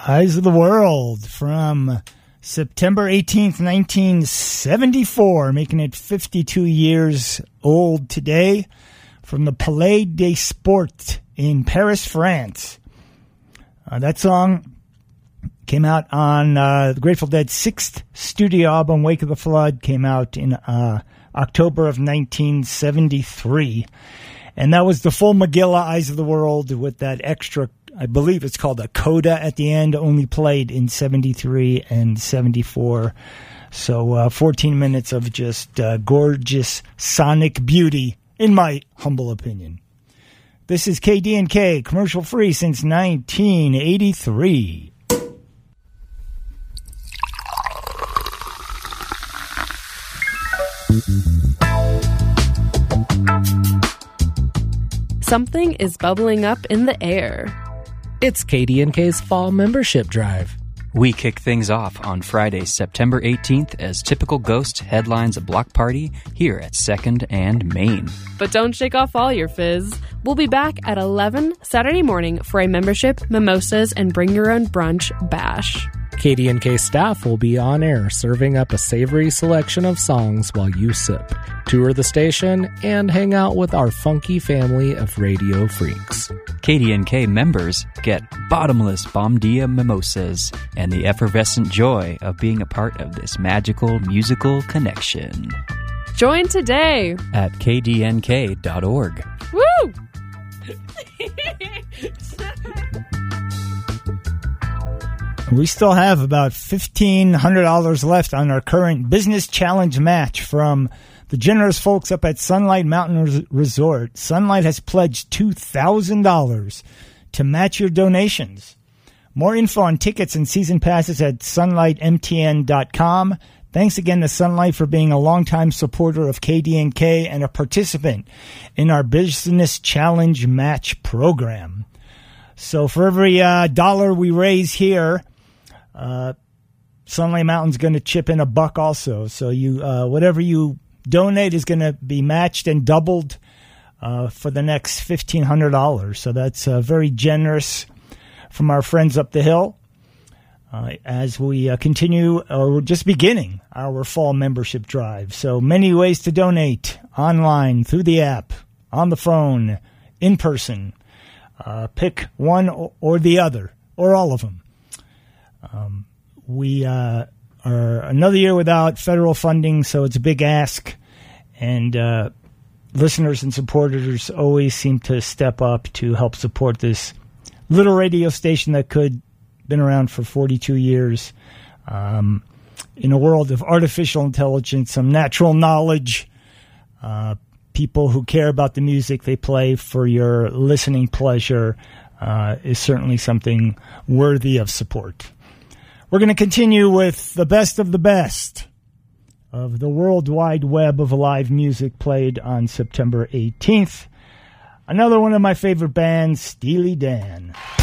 Eyes of the World from September 18th, 1974, making it 52 years old today, from the Palais des Sports in Paris, France. That song came out on the Grateful Dead's sixth studio album, Wake of the Flood, came out in October of 1973. And that was the full Megillah, Eyes of the World, with that extra, I believe it's called a coda at the end, only played in 73 and 74. So 14 minutes of just gorgeous sonic beauty, in my humble opinion. This is KDNK, commercial free since 1983. Something is bubbling up in the air. It's KDNK's Fall Membership Drive. We kick things off on Friday, September 18th as Typical Ghost headlines a block party here at 2nd and Main. But don't shake off all your fizz. We'll be back at 11 Saturday morning for a membership, mimosas, and bring your own brunch bash. KDNK staff will be on air serving up a savory selection of songs while you sip, tour the station, and hang out with our funky family of radio freaks. KDNK members get bottomless Bomdia mimosas and the effervescent joy of being a part of this magical musical connection. Join today at kdnk.org. Woo! We still have about $1,500 left on our current Business Challenge match from the generous folks up at Sunlight Mountain Resort. Sunlight has pledged $2,000 to match your donations. More info on tickets and season passes at sunlightmtn.com. Thanks again to Sunlight for being a longtime supporter of KDNK and a participant in our Business Challenge match program. So for every dollar we raise here, Sunlight Mountain's going to chip in $1 also. So you, whatever you donate is going to be matched and doubled for the next $1,500. So that's very generous from our friends up the hill as we continue, or we're just beginning our fall membership drive. So many ways to donate: online, through the app, on the phone, in person. Pick one or the other, or all of them. We are another year without federal funding, so it's a big ask. And listeners and supporters always seem to step up to help support this little radio station that could been around for 42 years. In a world of artificial intelligence, some natural knowledge, people who care about the music they play for your listening pleasure is certainly something worthy of support. We're going to continue with the best of the World Wide Web of live music played on September 18th. Another one of my favorite bands, Steely Dan.